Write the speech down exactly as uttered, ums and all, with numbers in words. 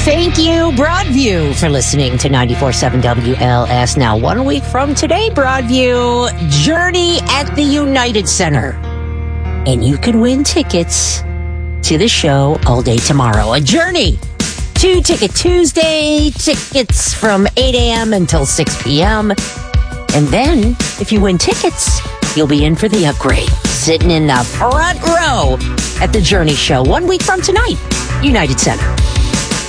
Thank you, Broadview, for listening to ninety-four point seven W L S. Now, one week from today, Broadview, Journey at the United Center. And you can win tickets to the show all day tomorrow. A Journey to Ticket Tuesday. Tickets from eight a.m. until six p.m. And then, if you win tickets, you'll be in for the upgrade. Sitting in the front row at the Journey show one week from tonight, United Center.